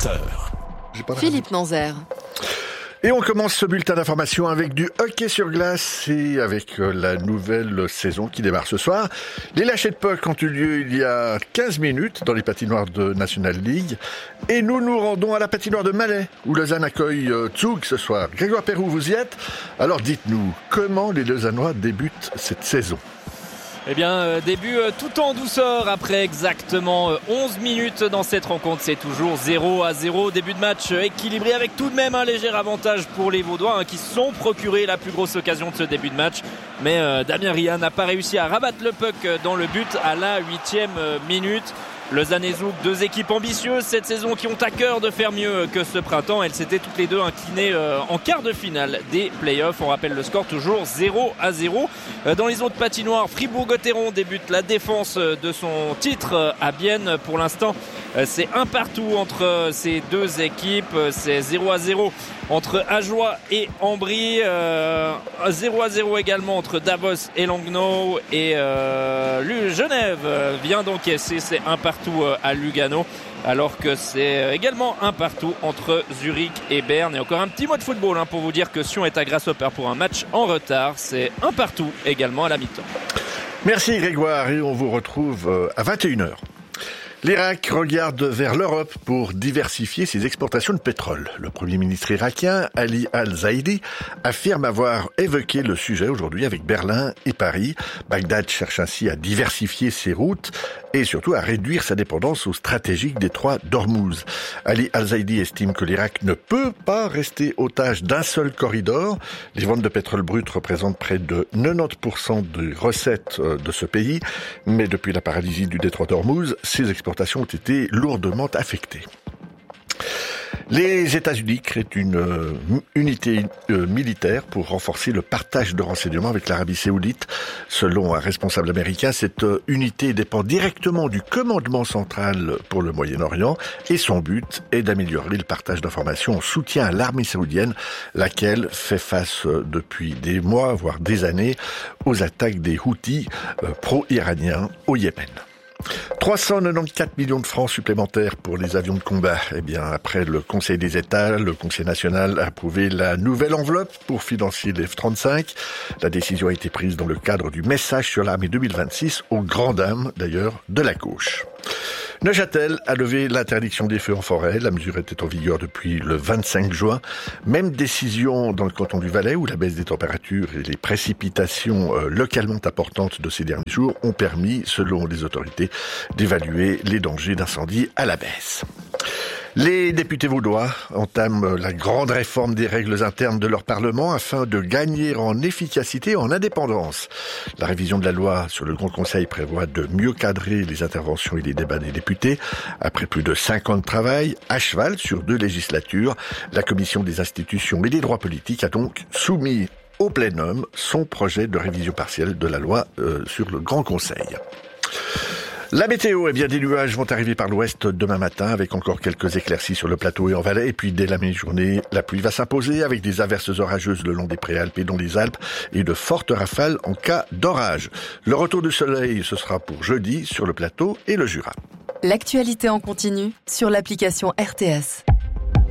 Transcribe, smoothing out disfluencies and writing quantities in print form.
20h. Philippe Nanzer. Et on commence ce bulletin d'information avec du hockey sur glace et avec la nouvelle saison qui démarre ce soir. Les lâchers de puck ont eu lieu il y a 15 minutes dans les patinoires de National League. Et nous nous rendons à la patinoire de Malais où Lausanne accueille Zug ce soir. Grégoire Perroux, vous y êtes? Alors dites-nous, comment les Lausannois débutent cette saison? Eh bien, début tout en douceur après exactement 11 minutes dans cette rencontre. C'est toujours 0-0. Début de match équilibré avec tout de même un léger avantage pour les Vaudois qui se sont procurés la plus grosse occasion de ce début de match. Mais Damien Riat n'a pas réussi à rabattre le puck dans le but à la 8e minute. Lausanne et Zug, deux équipes ambitieuses cette saison qui ont à cœur de faire mieux que ce printemps. Elles s'étaient toutes les deux inclinées en quart de finale des playoffs. On rappelle le score toujours 0-0. Dans les autres patinoires, Fribourg-Gotteron débute la défense de son titre à Bienne. Pour l'instant, c'est un partout entre ces deux équipes. C'est 0-0 entre Ajoie et Ambry. 0-0 également entre Davos et Langnau. Et Genève vient d'encaisser. C'est un partout à Lugano, alors que c'est également un partout entre Zurich et Berne. Et encore un petit mot de football pour vous dire que Sion est à Grasshopper pour un match en retard. C'est un partout également à la mi-temps. Merci Grégoire et on vous retrouve à 21h. L'Irak regarde vers l'Europe pour diversifier ses exportations de pétrole. Le Premier ministre irakien, Ali Al-Zaidi, affirme avoir évoqué le sujet aujourd'hui avec Berlin et Paris. Bagdad cherche ainsi à diversifier ses routes et surtout à réduire sa dépendance au stratégique détroit d'Ormuz. Ali Al-Zaidi estime que l'Irak ne peut pas rester otage d'un seul corridor. Les ventes de pétrole brut représentent près de 90% des recettes de ce pays. Mais depuis la paralysie du détroit d'Ormuz, ces exportations ont été lourdement affectées. Les États-Unis créent une unité militaire pour renforcer le partage de renseignements avec l'Arabie Saoudite. Selon un responsable américain, cette unité dépend directement du commandement central pour le Moyen-Orient et son but est d'améliorer le partage d'informations en soutien à l'armée saoudienne, laquelle fait face depuis des mois, voire des années, aux attaques des Houthis pro-iraniens au Yémen. 394 millions de francs supplémentaires pour les avions de combat. Eh bien, après le Conseil des États, le Conseil national a approuvé la nouvelle enveloppe pour financer les F-35. La décision a été prise dans le cadre du message sur l'armée 2026, aux grandes dames, d'ailleurs, de la gauche. Neuchâtel a levé l'interdiction des feux en forêt. La mesure était en vigueur depuis le 25 juin. Même décision dans le canton du Valais où la baisse des températures et les précipitations localement importantes de ces derniers jours ont permis, selon les autorités, d'évaluer les dangers d'incendie à la baisse. Les députés vaudois entament la grande réforme des règles internes de leur Parlement afin de gagner en efficacité et en indépendance. La révision de la loi sur le Grand Conseil prévoit de mieux cadrer les interventions et les débats des députés. Après plus de 5 ans de travail, à cheval sur 2 législatures, la Commission des institutions et des droits politiques a donc soumis au plénum son projet de révision partielle de la loi sur le Grand Conseil. La météo, eh bien, des nuages vont arriver par l'ouest demain matin avec encore quelques éclaircies sur le plateau et en Valais. Et puis, dès la mi-journée, la pluie va s'imposer avec des averses orageuses le long des préalpes et dans les Alpes et de fortes rafales en cas d'orage. Le retour du soleil, ce sera pour jeudi sur le plateau et le Jura. L'actualité en continu sur l'application RTS.